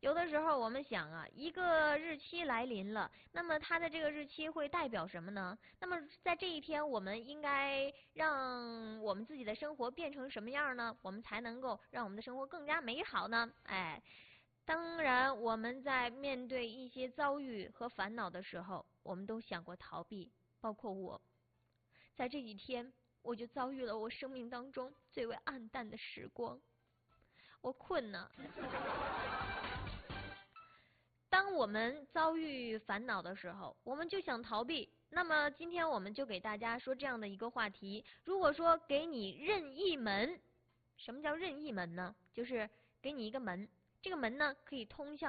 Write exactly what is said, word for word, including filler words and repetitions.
有的时候我们想啊，一个日期来临了，那么它的这个日期会代表什么呢？那么在这一天，我们应该让我们自己的生活变成什么样呢？我们才能够让我们的生活更加美好呢？哎，当然，我们在面对一些遭遇和烦恼的时候，我们都想过逃避，包括我。在这几天，我就遭遇了我生命当中最为暗淡的时光。我困呢。当我们遭遇烦恼的时候，我们就想逃避。那么今天我们就给大家说这样的一个话题：如果说给你任意门，什么叫任意门呢？就是给你一个门，这个门呢可以通向